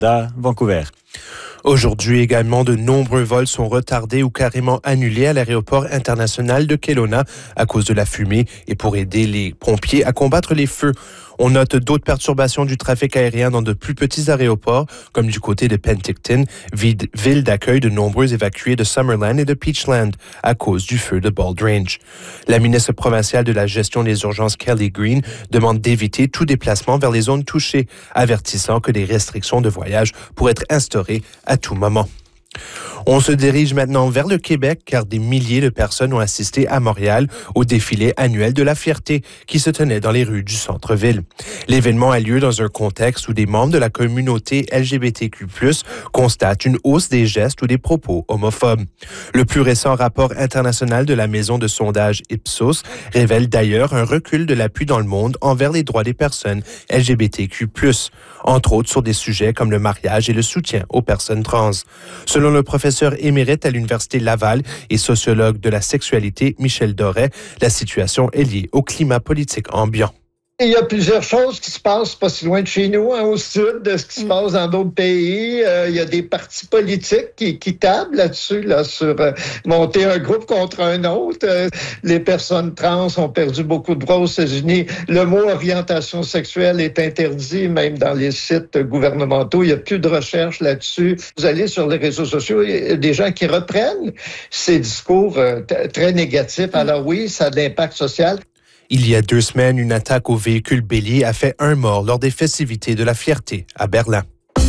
à Vancouver. Aujourd'hui également, de nombreux vols sont retardés ou carrément annulés à l'aéroport international de Kelowna à cause de la fumée et pour aider les pompiers à combattre les feux. On note d'autres perturbations du trafic aérien dans de plus petits aéroports, comme du côté de Penticton, ville d'accueil de nombreux évacués de Summerland et de Peachland à cause du feu de Bald Range. La ministre provinciale de la gestion des urgences, Kelly Green, demande d'éviter tout déplacement vers les zones touchées, avertissant que des restrictions de voyage pourraient être instaurées à tout moment. On se dirige maintenant vers le Québec car des milliers de personnes ont assisté à Montréal au défilé annuel de la fierté qui se tenait dans les rues du centre-ville. L'événement a lieu dans un contexte où des membres de la communauté LGBTQ+, constatent une hausse des gestes ou des propos homophobes. Le plus récent rapport international de la maison de sondage Ipsos révèle d'ailleurs un recul de l'appui dans le monde envers les droits des personnes LGBTQ+, entre autres sur des sujets comme le mariage et le soutien aux personnes trans. Selon le professeur émérite à l'Université Laval et sociologue de la sexualité, Michel Doré, la situation est liée au climat politique ambiant. Il y a plusieurs choses qui se passent pas si loin de chez nous, au sud, de ce qui se passe dans d'autres pays. Il y a des partis politiques qui tablent là-dessus, sur monter un groupe contre un autre. Les personnes trans ont perdu beaucoup de droits aux États-Unis. Le mot orientation sexuelle est interdit, même dans les sites gouvernementaux. Il n'y a plus de recherche là-dessus. Vous allez sur les réseaux sociaux, il y a des gens qui reprennent ces discours très négatifs. Alors oui, ça a de l'impact social. Il y a 2 semaines, une attaque au véhicule bélier a fait un mort lors des festivités de la fierté à Berlin.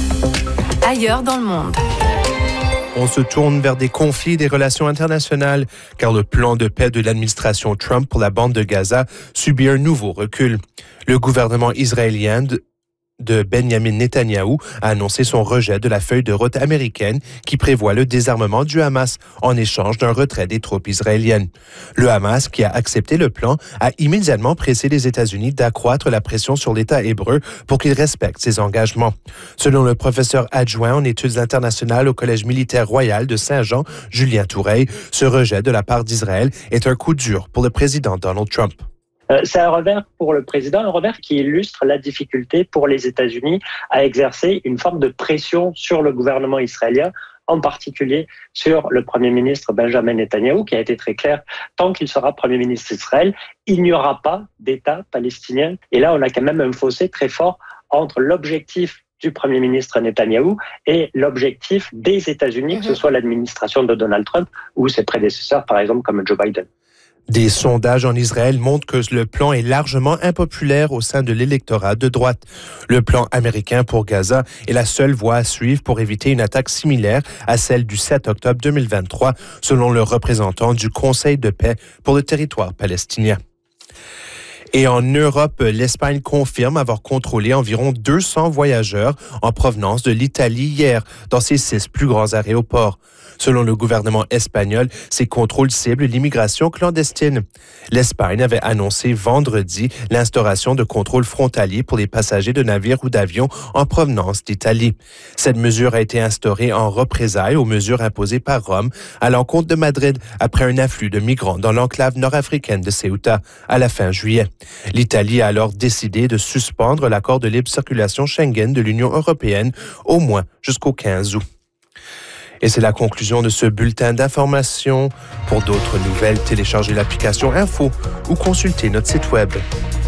Ailleurs dans le monde. On se tourne vers des conflits et des relations internationales, car le plan de paix de l'administration Trump pour la bande de Gaza subit un nouveau recul. Le gouvernement israélien de Benjamin Netanyahou a annoncé son rejet de la feuille de route américaine qui prévoit le désarmement du Hamas en échange d'un retrait des troupes israéliennes. Le Hamas, qui a accepté le plan, a immédiatement pressé les États-Unis d'accroître la pression sur l'État hébreu pour qu'il respecte ses engagements. Selon le professeur adjoint en études internationales au Collège militaire royal de Saint-Jean, Julien Toureille, ce rejet de la part d'Israël est un coup dur pour le président Donald Trump. C'est un revers pour le président, un revers qui illustre la difficulté pour les États-Unis à exercer une forme de pression sur le gouvernement israélien, en particulier sur le Premier ministre Benjamin Netanyahou, qui a été très clair, tant qu'il sera Premier ministre d'Israël, il n'y aura pas d'État palestinien. Et là, on a quand même un fossé très fort entre l'objectif du Premier ministre Netanyahou et l'objectif des États-Unis, que ce soit l'administration de Donald Trump ou ses prédécesseurs, par exemple, comme Joe Biden. Des sondages en Israël montrent que le plan est largement impopulaire au sein de l'électorat de droite. Le plan américain pour Gaza est la seule voie à suivre pour éviter une attaque similaire à celle du 7 octobre 2023, selon le représentant du Conseil de paix pour le territoire palestinien. Et en Europe, l'Espagne confirme avoir contrôlé environ 200 voyageurs en provenance de l'Italie hier dans ses 6 plus grands aéroports. Selon le gouvernement espagnol, ces contrôles ciblent l'immigration clandestine. L'Espagne avait annoncé vendredi l'instauration de contrôles frontaliers pour les passagers de navires ou d'avions en provenance d'Italie. Cette mesure a été instaurée en représailles aux mesures imposées par Rome à l'encontre de Madrid après un afflux de migrants dans l'enclave nord-africaine de Ceuta à la fin juillet. L'Italie a alors décidé de suspendre l'accord de libre circulation Schengen de l'Union européenne au moins jusqu'au 15 août. Et c'est la conclusion de ce bulletin d'information. Pour d'autres nouvelles, téléchargez l'application Info ou consultez notre site web.